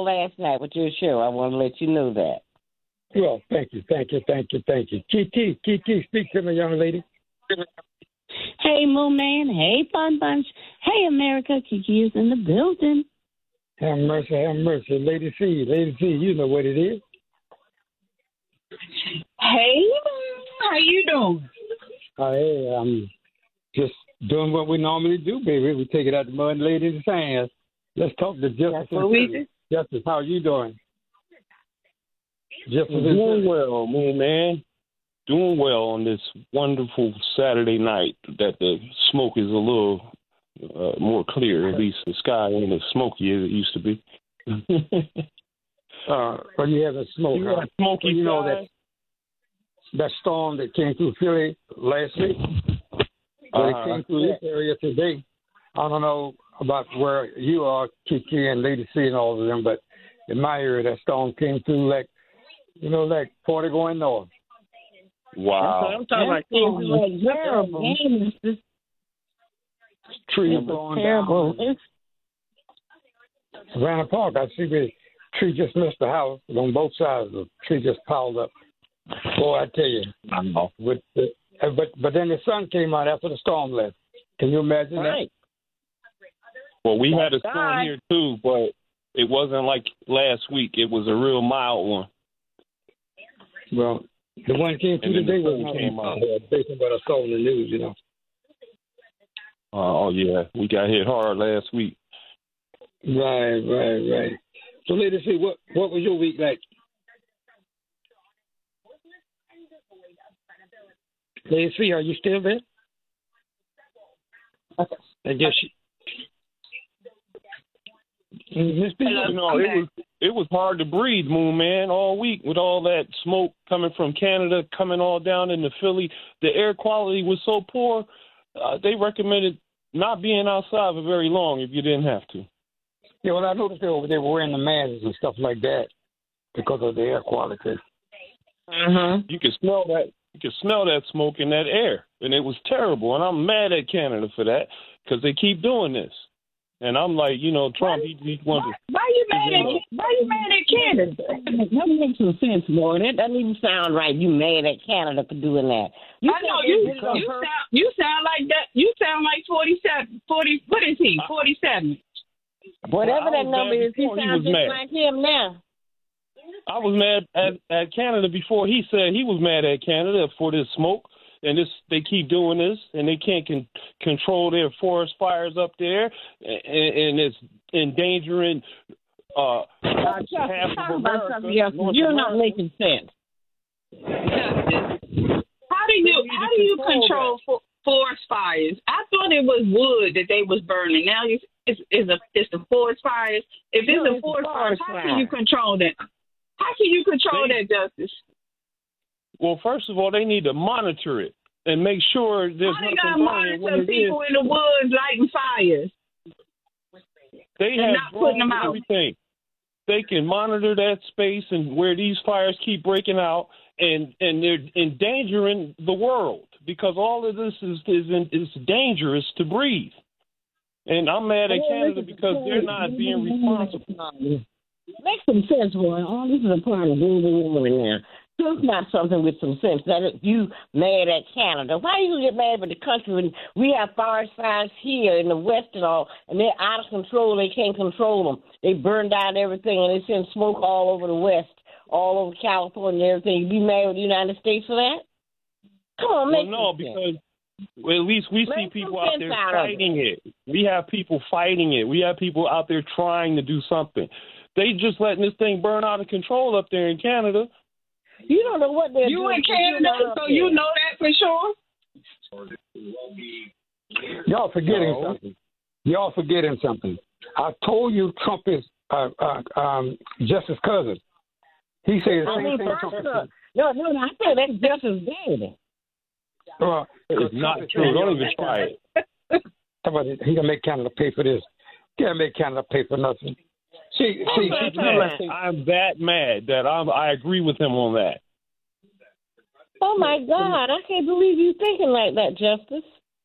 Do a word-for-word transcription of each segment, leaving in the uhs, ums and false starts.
last night with your show. I want to let you know that. Well, thank you, thank you, thank you, thank you. Kiki, Kiki, speak to me, young lady. Hey, Moon Man. Hey, Fun Bunch. Hey, America. Kiki is in the building. Have mercy, have mercy. Lady C, Lady C, you know what it is. Hey, how you doing? Uh, hey, I'm just doing what we normally do, baby. We take it out the mud and lay it in the sand. Let's talk to Justice. That's what we do. Justice, how you doing? Justice, doing well, Moon Man. Doing well on this wonderful Saturday night that the smoke is a little uh, more clear. At least the sky ain't as smoky as it used to be. uh, are you having smoke? You huh? got smoky you know sky? that that storm that came through Philly last week? Well, Uh-huh. it came through this area today. I don't know about where you are, Kiki and Lady C and all of them, but in my area, that storm came through like, you know, like forty going north. Wow. I'm talking about things like terrible. Trees It blowing was terrible. down. It's, Savannah Park, I see the tree just missed the house on both sides. The tree just piled up. Boy, I tell you. With the, uh, but but then the sun came out after the storm left. Can you imagine right. Well, we had a That's storm right. here too, but it wasn't like last week. It was a real mild one. that? Well, the one came through And then today the was sun not came out. uh, based on what I saw in the news, you know. Uh, oh yeah, we got hit hard last week. Right, right, right. So, ladies, see, what what was your week like? Lady C, are you still there? I guess she. Miss B, You know, it was it was hard to breathe, Moon Man, all week with all that smoke coming from Canada, coming all down into Philly. The air quality was so poor. Uh, they recommended not being outside for very long if you didn't have to. Yeah, well, I noticed they were, they were wearing the masks and stuff like that because of the air quality. uh-huh. You could smell that. You could smell that smoke in that air, and it was terrible. And I'm mad at Canada for that because they keep doing this. And I'm like, you know, Trump, he, he wants to. Why you mad at Why you mad at Canada? That makes some sense, boy. That doesn't even sound right. You mad at Canada for doing that. You I know you. You sound you sound like that. You sound like forty seven. Forty. What is he? Forty seven. Whatever Well, I that was number mad is, he before he sounds was just mad. like him now. I was mad at, at Canada before he said he was mad at Canada for this smoke. And this, they keep doing this, and they can't con- control their forest fires up there, and, and it's endangering uh, Uh, Justin, half talk of about America. something else. North You're not America. making sense. How do you How do you control for, forest fires? I thought it was wood that they was burning. Now it's it's, it's a it's the forest fires. If it's No, a it's forest a fire, forest how fire. can you control that? How can you control They- that, Justice? Well, first of all, they need to monitor it and make sure there's How they nothing got burning when monitor it is. people in the woods lighting fires? They and have not putting them drones and out? everything. They can monitor that space and where these fires keep breaking out, and, and they're endangering the world because all of this is is, is dangerous to breathe. And I'm mad at Canada because they're not being responsible. Make some sense, boy. All this is a part of global warming now. Talk about something with some sense. That if you mad at Canada, why you get mad at the country when we have forest fires here in the West and all, and they're out of control? They can't control them. They burn down everything, and they send smoke all over the West, all over California and everything. You be mad with the United States for that? Come on, Well, make no, some sense. because well, at least we see Make people some out sense there out of fighting it. We have people fighting it. We have people out there trying to do something. They just letting this thing burn out of control up there in Canada. You don't know what they're You doing. in 'cause you're not Canada, up so there. you know that for sure. Y'all forgetting No. something. Y'all forgetting something. I told you Trump is uh, uh, um, Justice cousin. He says the I same mean, thing. first, Trump uh, no, no, no, I think that's just as bad. uh, It's not true. Don't even try it. Somebody, he gonna make Canada pay for this. He gonna make Canada pay for nothing. See, see, my see, God. see, I'm that mad that I'm, I agree with him on that. Oh, my God. I can't believe you thinking like that, Justice.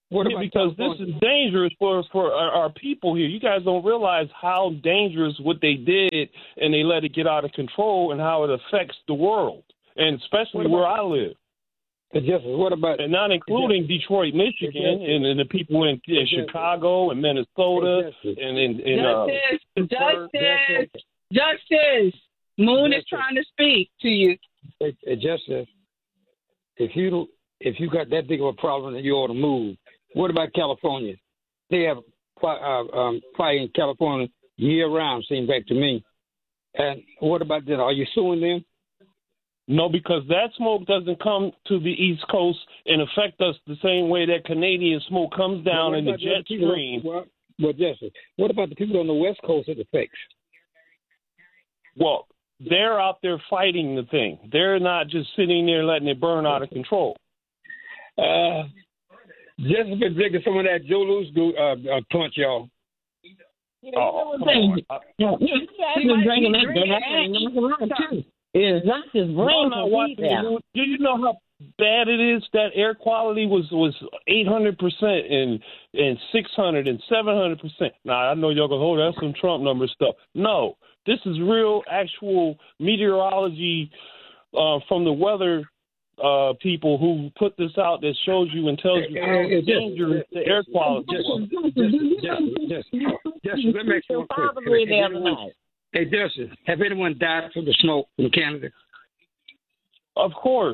What Yeah, about because this California? is dangerous for for our, our people here. You guys don't realize how dangerous what they did, and they let it get out of control, and how it affects the world, and especially What where about- I live, But Justice, what about and not including Detroit, Michigan, and, and the people in, in Chicago and Minnesota, Justice. and in, in uh, Justice, Pittsburgh. Justice, Justice. Moon is Justice. trying to speak to you. It, it Justice? If you if you got that big of a problem, then you ought to move. What about California? They have fi- uh, um, fire in California year round. Seems like to me. And what about that? Are you suing them? No, because that smoke doesn't come to the East Coast and affect us the same way that Canadian smoke comes down What in the about jet other people- stream. Well, well, Justice, what about the people on the West Coast it affects? Well, they're out there fighting the thing. They're not just sitting there letting it burn out of control. Uh, just been drinking some of that Joe Louis do, uh, uh, punch, y'all. Yeah, Oh, you know come what I'm on. saying? Yeah, yeah, I've been drinking that. That that's too. It's not his I'm brain not for watching weed the now. news. Do you know how bad it is? That air quality was was eight hundred percent and and six hundred and seven hundred percent. Now I know y'all go, oh, that's some Trump number stuff. No, this is real, actual meteorology uh, from the weather uh, people who put this out that shows you and tells you how Hey, hey, hey, dangerous the air quality was. Just, just, just, let me ask you Your one quick. father was the other anyone- night. Hey, Justice, have anyone died from the smoke from Canada? Of course.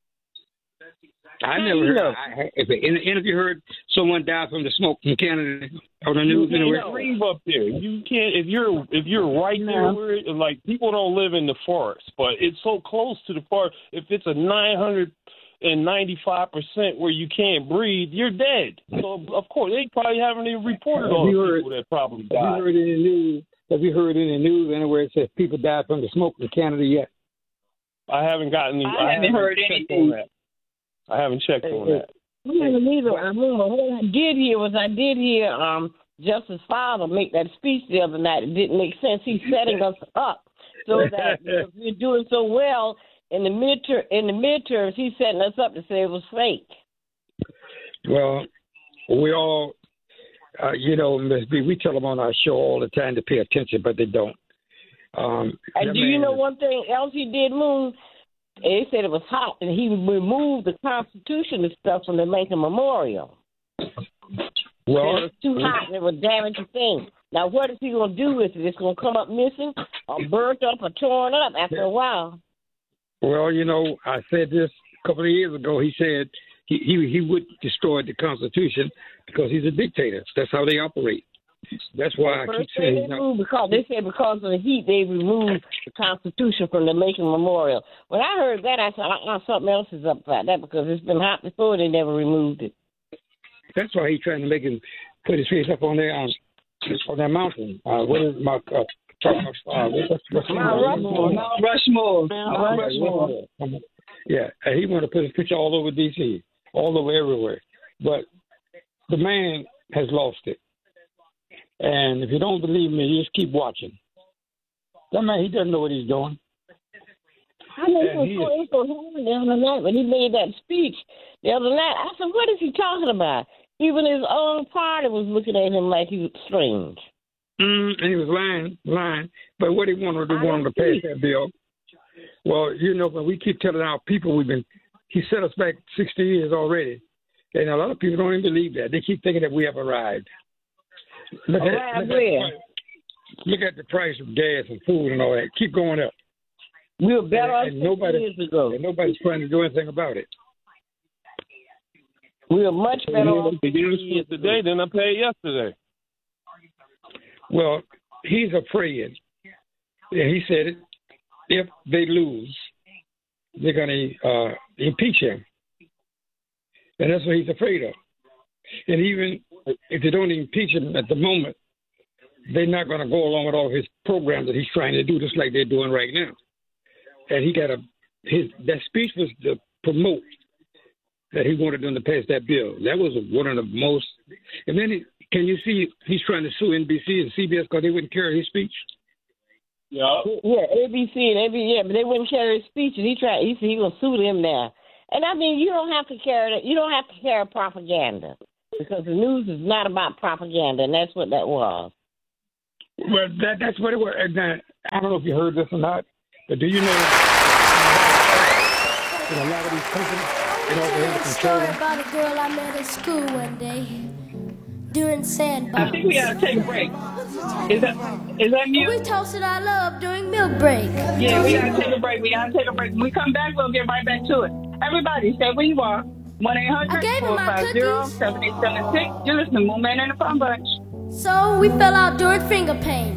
I How never you heard. know? I, if any of you heard someone die from the smoke from Canada on the news You anywhere? can't breathe up there. You can't if you're if you're right there No. where it, like people don't live in the forest, but it's so close to the forest. If it's a nine hundred and ninety five percent where you can't breathe, you're dead. So of course they probably haven't even reported all Have you the heard- people that probably Have you died. heard any news? Have you heard any news anywhere that says people died from the smoke from Canada yet? I haven't gotten. I haven't heard checked anything. on that. I haven't checked on Hey, that. I haven't either. I remember what I did hear was I did hear um Justice Father make that speech the other night. It didn't make sense. He's setting us up so that because we're doing so well in the midterm in the midterms, he's setting us up to say it was fake. Well, we all, uh, you know, Miz B, we tell them on our show all the time to pay attention, but they don't. Um, And that do you man know is- one thing else he did, Moon? They said it was hot, and he removed the Constitution and stuff from the Lincoln Memorial. Well, It was too hot, and it would damage the thing. Now, what is he going to do with it? It's going to come up missing or burnt up or torn up after a while. well, you know, I said this a couple of years ago. He said he, he he would destroy the Constitution because he's a dictator. That's how they operate. That's why I keep First saying they he's not. removed because they said because of the heat they removed the Constitution from the Lincoln Memorial. When I heard that, I said uh-uh, something else is up about that because it's been hot before they never removed it. That's why he's trying to make him put his face up on there on, on that mountain. Uh, what is my uh, uh, what's, what's Mount Rushmore. Mount Rushmore. Mount Rushmore. Yeah, and he want to put his picture all over D C, all over everywhere. But the man has lost it. And if you don't believe me, you just keep watching. That man, he doesn't know what he's doing. I know And he he was so happy the other night when he made that speech the other night. I said, what is he talking about? Even his own party was looking at him like he was strange. Mm, and he was lying, lying. But what he wanted, they wanted to pass that bill. Well, you know, but we keep telling our people we've been, he set us back sixty years already. And a lot of people don't even believe that. They keep thinking that we have arrived. Look, Arrived at, look, where? at, look at the price of gas and food and all that. Keep going up. We were better off and six nobody, years ago. and nobody's trying to do anything about it. We were much better off The years today than I paid yesterday. Well, he's afraid. Yeah, he said it. If they lose, they're going to uh, impeach him. And that's what he's afraid of. And even if they don't impeach him at the moment, they're not going to go along with all his programs that he's trying to do, just like they're doing right now. And he got a his that speech was to promote that he wanted them to pass that bill. That was one of the most. And then he, can you see he's trying to sue N B C and C B S because they wouldn't carry his speech? Yeah. Yeah, A B C and A B C, yeah, but they wouldn't carry his speech, and he tried. He said he gonna sue them now. And I mean, you don't have to carry that. You don't have to carry propaganda. because the news is not about propaganda, and that's what that was. Well, that, that's what it was. And, uh, I don't know if you heard this or not, but do you know in a lot of these companies, they don't have a story about a girl I met at school one day during sandbox. I think we gotta take a break. Is that is that you? We toasted our love during milk break. Yeah, we gotta take a break. We gotta take a break. When we come back, we'll get right back to it. Everybody, stay where you are. one eight hundred four five zero seven eight seven six. You're listening to Moon Man and the Fun Bunch. So we fell out during finger pain.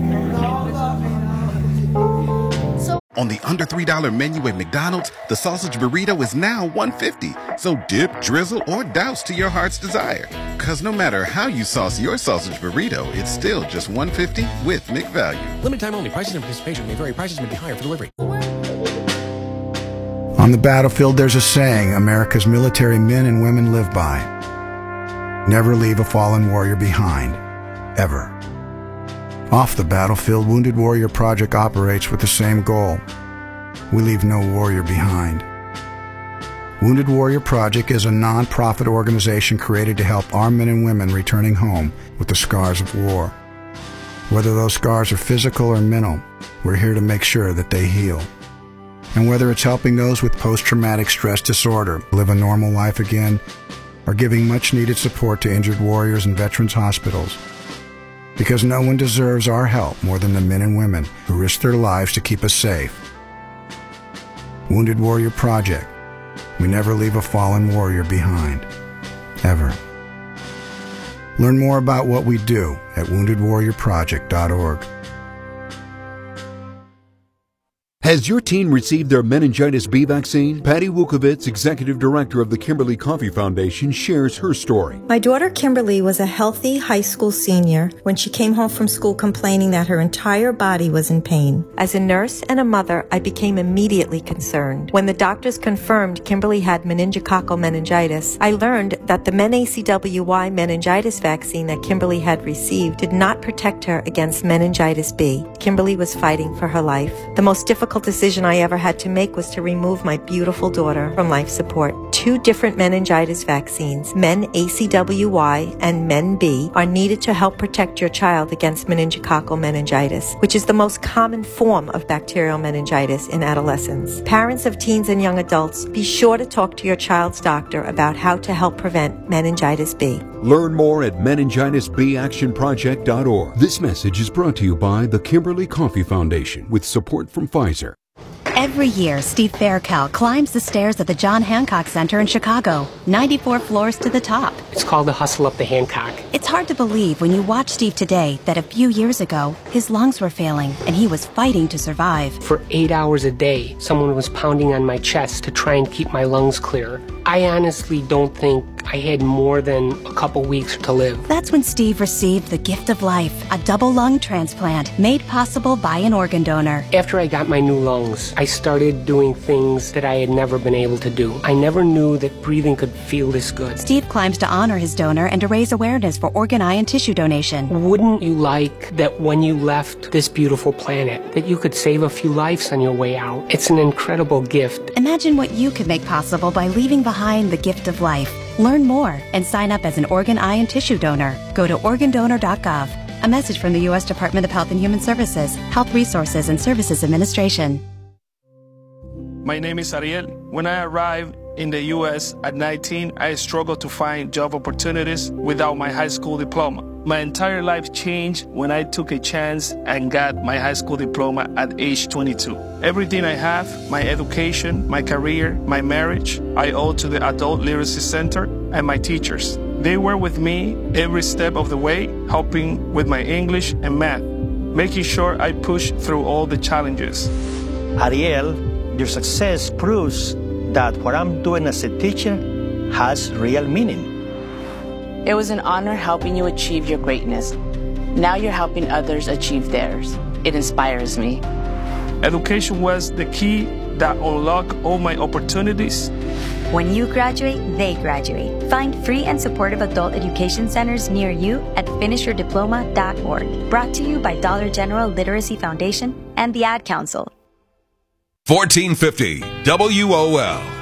So on the under three dollar menu at McDonald's, the sausage burrito is now one fifty. So dip, drizzle, or douse to your heart's desire. Because no matter how you sauce your sausage burrito, it's still just one fifty with McValue. Limited time only. Prices and participation may vary. Prices may be higher for delivery. On the battlefield, there's a saying America's military men and women live by. Never leave a fallen warrior behind. Ever. Off the battlefield, Wounded Warrior Project operates with the same goal. We leave no warrior behind. Wounded Warrior Project is a non-profit organization created to help our men and women returning home with the scars of war. Whether those scars are physical or mental, we're here to make sure that they heal. And whether it's helping those with post-traumatic stress disorder live a normal life again, or giving much-needed support to injured warriors in veterans' hospitals. Because no one deserves our help more than the men and women who risk their lives to keep us safe. Wounded Warrior Project. We never leave a fallen warrior behind. Ever. Learn more about what we do at wounded warrior project dot org. Has your teen received their meningitis B vaccine? Patty Wukovitz, executive director of the Kimberly Coffee Foundation, shares her story. My daughter Kimberly was a healthy high school senior when she came home from school complaining that her entire body was in pain. As a nurse and a mother, I became immediately concerned. When the doctors confirmed Kimberly had meningococcal meningitis, I learned that the MenACWY meningitis vaccine that Kimberly had received did not protect her against meningitis B. Kimberly was fighting for her life. The most difficult decision I ever had to make was to remove my beautiful daughter from life support. Two different meningitis vaccines, MenACWY and MenB, are needed to help protect your child against meningococcal meningitis, which is the most common form of bacterial meningitis in adolescents. Parents of teens and young adults, be sure to talk to your child's doctor about how to help prevent meningitis B. Learn more at meningitis b action project dot org. This message is brought to you by the Kimberly Coffee Foundation with support from Pfizer. Every year, Steve Faircal climbs the stairs at the John Hancock Center in Chicago, ninety-four floors to the top. It's called the Hustle Up the Hancock. It's hard to believe when you watch Steve today that a few years ago, his lungs were failing and he was fighting to survive. For eight hours a day, someone was pounding on my chest to try and keep my lungs clear. I honestly don't think I had more than a couple weeks to live. That's when Steve received the gift of life, a double lung transplant made possible by an organ donor. After I got my new lungs, I started doing things that I had never been able to do. I never knew that breathing could feel this good. Steve climbs to honor his donor and to raise awareness for organ, eye, and tissue donation. Wouldn't you like that when you left this beautiful planet, that you could save a few lives on your way out? It's an incredible gift. Imagine what you could make possible by leaving behind the gift of life. Learn more and sign up as an organ, eye, and tissue donor. Go to organ donor dot gov. A message from the U S Department of Health and Human Services, Health Resources and Services Administration. My name is Ariel. When I arrived in the U S at nineteen, I struggled to find job opportunities without my high school diploma. My entire life changed when I took a chance and got my high school diploma at age twenty-two. Everything I have, my education, my career, my marriage, I owe to the Adult Literacy Center and my teachers. They were with me every step of the way, helping with my English and math, making sure I pushed through all the challenges. Ariel, your success proves that what I'm doing as a teacher has real meaning. It was an honor helping you achieve your greatness. Now you're helping others achieve theirs. It inspires me. Education was the key that unlocked all my opportunities. When you graduate, they graduate. Find free and supportive adult education centers near you at finish your diploma dot org. Brought to you by Dollar General Literacy Foundation and the Ad Council. fourteen fifty W O L